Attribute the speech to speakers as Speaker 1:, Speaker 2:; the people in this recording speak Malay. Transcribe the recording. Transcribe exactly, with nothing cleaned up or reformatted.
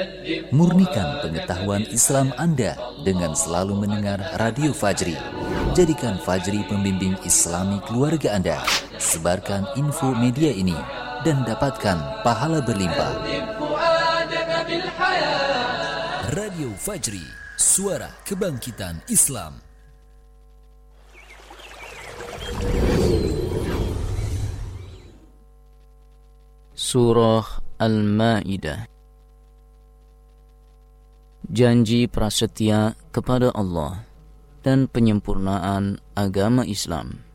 Speaker 1: Murnikan pengetahuan Islam Anda dengan selalu mendengar Radio Fajri. Jadikan Fajri pembimbing Islami keluarga Anda. Sebarkan info media ini dan dapatkan pahala berlimpah. Radio Fajri, suara kebangkitan Islam.
Speaker 2: Surah Al-Ma'idah. Janji prasetia kepada Allah dan penyempurnaan agama Islam.